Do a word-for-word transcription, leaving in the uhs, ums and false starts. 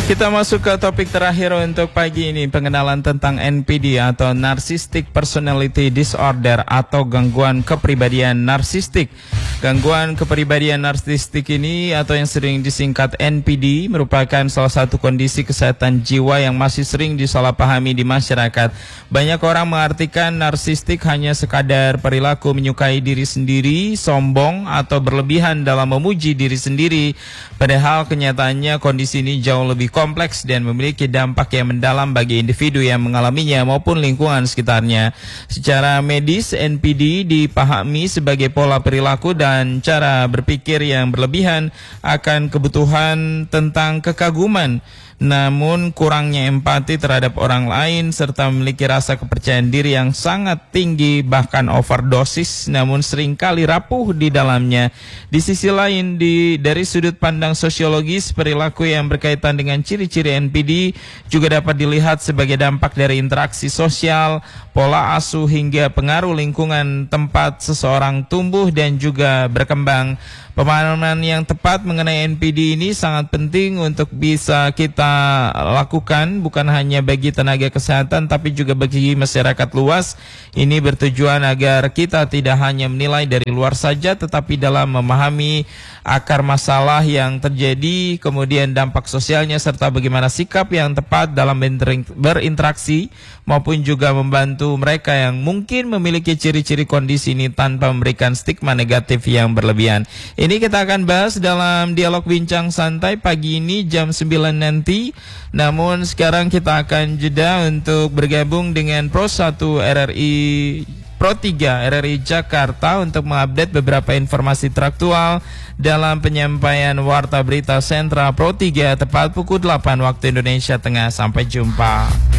Kita masuk ke topik terakhir untuk pagi ini, pengenalan tentang N P D atau Narcissistic Personality Disorder atau gangguan kepribadian narsistik. Gangguan kepribadian narsistik ini atau yang sering disingkat N P D merupakan salah satu kondisi kesehatan jiwa yang masih sering disalahpahami di masyarakat. Banyak orang mengartikan narsistik hanya sekadar perilaku menyukai diri sendiri, sombong atau berlebihan dalam memuji diri sendiri. Padahal kenyataannya kondisi ini jauh lebih kompleks dan memiliki dampak yang mendalam bagi individu yang mengalaminya maupun lingkungan sekitarnya. Secara medis, N P D dipahami sebagai pola perilaku dan cara berpikir yang berlebihan akan kebutuhan tentang kekaguman, namun kurangnya empati terhadap orang lain serta memiliki rasa kepercayaan diri yang sangat tinggi, bahkan overdosis, namun seringkali rapuh di dalamnya. Di sisi lain, di, dari sudut pandang sosiologis, perilaku yang berkaitan dengan ciri-ciri N P D juga dapat dilihat sebagai dampak dari interaksi sosial, pola asuh hingga pengaruh lingkungan tempat seseorang tumbuh dan juga berkembang. Pemahaman yang tepat mengenai N P D ini sangat penting untuk bisa kita lakukan bukan hanya bagi tenaga kesehatan tapi juga bagi masyarakat luas. Ini bertujuan agar kita tidak hanya menilai dari luar saja tetapi dalam memahami akar masalah yang terjadi, kemudian dampak sosialnya serta bagaimana sikap yang tepat dalam berinteraksi maupun juga membantu mereka yang mungkin memiliki ciri-ciri kondisi ini tanpa memberikan stigma negatif yang berlebihan. Ini kita akan bahas dalam dialog bincang santai pagi ini jam sembilan nanti. Namun sekarang kita akan jeda untuk bergabung dengan Pro satu R R I Pro tiga R R I Jakarta untuk mengupdate beberapa informasi teraktual dalam penyampaian Warta Berita Sentra Pro tiga tepat pukul delapan waktu Indonesia Tengah. Sampai jumpa.